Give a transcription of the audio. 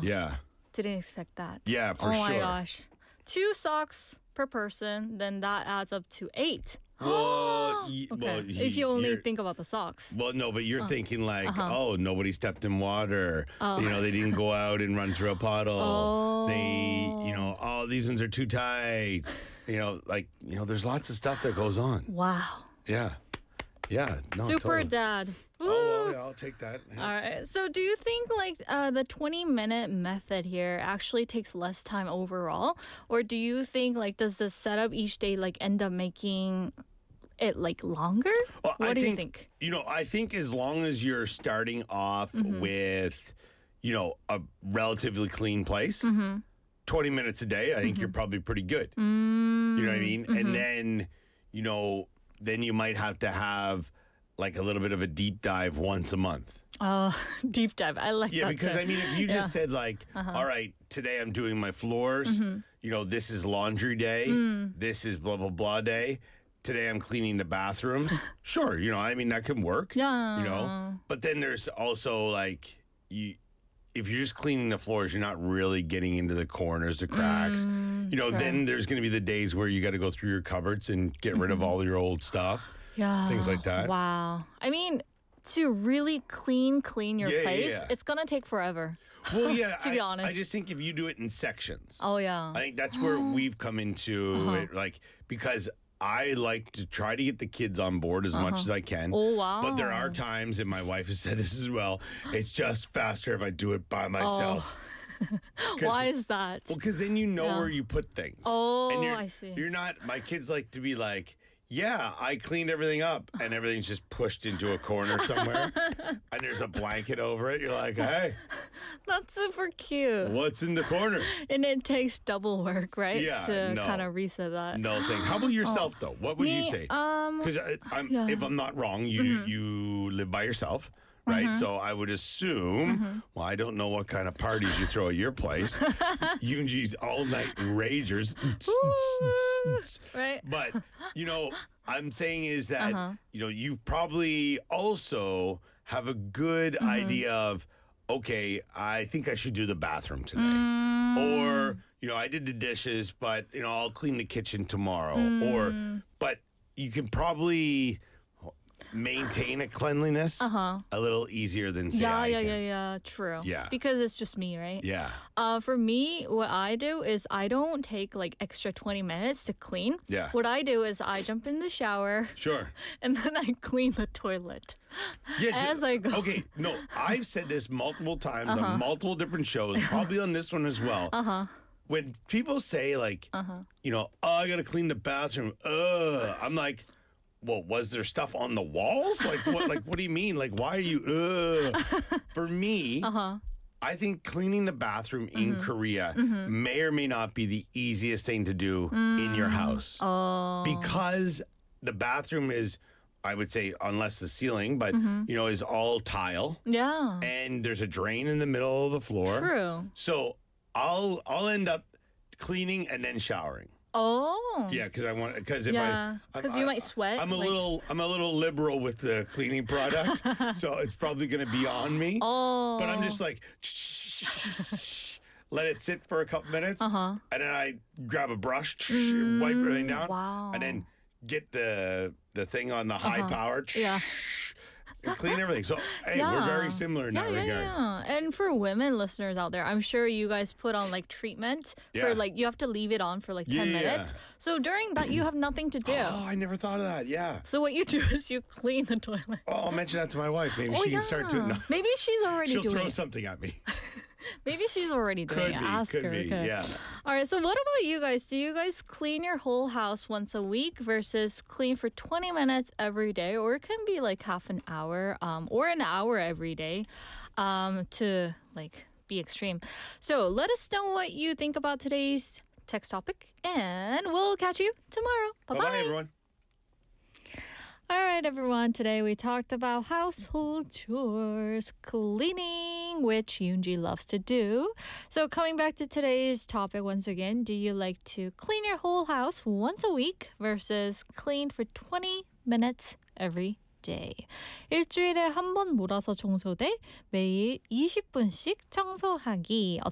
Yeah. Didn't expect that. Yeah, for oh sure. my gosh. 2 socks per person, then that adds up to 8. Well, Okay. If you only think about the socks. Well, no, but you're thinking like, Uh-huh. oh, nobody stepped in water. They didn't go out and run through a puddle. Oh. These ones are too tight. There's lots of stuff that goes on. Wow. Yeah. Yeah. No, Super totally. dad. Oh, well, yeah, I'll take that. Yeah. All right. So do you think like the 20-minute method here actually takes less time overall? Or do you think like does the setup each day like end up making it like longer? Well, What do you think? I think as long as you're starting off with, a relatively clean place, 20 minutes a day, I think you're probably pretty good. You know what I mean? And then, then you might have to have like a little bit of a deep dive once a month. Oh, deep dive. I like that. Yeah, because too. if you just said like, all right, today I'm doing my floors, this is laundry day, this is blah, blah, blah day. Today I'm cleaning the bathrooms. Sure, that can work. Yeah. But then there's also like, if you're just cleaning the floors, you're not really getting into the corners, the cracks. Then there's going to be the days where you got to go through your cupboards and get rid of all your old stuff. Yeah. Things like that. Wow. I mean, to really clean your place, yeah. it's going to take forever. Well, yeah. To be honest. I just think if you do it in sections. Oh, yeah. I think that's where we've come into it, like, because I like to try to get the kids on board as much as I can. Oh, wow. But there are times, and my wife has said this as well, it's just faster if I do it by myself. Why is that? Well, because then you know where you put things. Oh, and I see. You're not, my kids like to be like, yeah, I cleaned everything up, and everything's just pushed into a corner somewhere, and there's a blanket over it. You're like, hey, That's super cute. what's in the corner? And it takes double work, right? Yeah, To no. kind of reset that. No thing. How about yourself, though? What would you Me, say? Because if I'm not wrong, you live by yourself, right? So I would assume, well, I don't know what kind of parties you throw at your place. Yoonji's all-night ragers. Right? But, I'm saying is that, you probably also have a good idea of, okay, I think I should do the bathroom today. Or, I did the dishes, but, I'll clean the kitchen tomorrow. But you can probably maintain a cleanliness a little easier than say I can. Yeah. True. Yeah. Because it's just me, right? Yeah. For me, what I do is I don't take like extra 20 minutes to clean. Yeah. What I do is I jump in the shower Sure. and then I clean the toilet. Yeah, As I go. Okay, no, I've said this multiple times on multiple different shows, probably on this one as well. When people say like, oh, I got to clean the bathroom. I'm like, well, was there stuff on the walls? Like what? Like what do you mean? Like why are you? For me, I think cleaning the bathroom in Korea may or may not be the easiest thing to do in your house because the bathroom is, I would say, unless the ceiling, but is all tile. Yeah. And there's a drain in the middle of the floor. True. So I'll end up cleaning and then showering. Oh. Yeah, because if Yeah, I 'cause you might sweat, I'm a like- little liberal with the cleaning product, so it's probably going to be on me. Oh. But I'm just like, let it sit for a couple minutes, and then I grab a brush, wipe everything down, wow. and then get the thing on the high power. Yeah. And clean everything. So, hey, we're very similar in that regard. Yeah. And for women listeners out there, I'm sure you guys put on like treatment Yeah. for like, you have to leave it on for like 10 Yeah. minutes. So during that, you have nothing to do. Oh, I never thought of that. Yeah. So what you do is you clean the toilet. Oh, I'll mention that to my wife. Maybe she can start to. No, Maybe she's already she'll doing throw it. something at me. Maybe she's already doing it. Ask could her. be. Okay. Yeah. All right. So what about you guys? Do you guys clean your whole house once a week versus clean for 20 minutes every day? Or it can be like half an hour or an hour every day to like be extreme. So let us know what you think about today's text topic and we'll catch you tomorrow. Bye-bye. Bye, everyone. All right, everyone. Today we talked about household chores, cleaning, which Yoonji loves to do. So coming back to today's topic once again, do you like to clean your whole house once a week versus clean for 20 minutes every day? 일주일에 한 번 몰아서 청소 대 매일 20분씩 청소하기.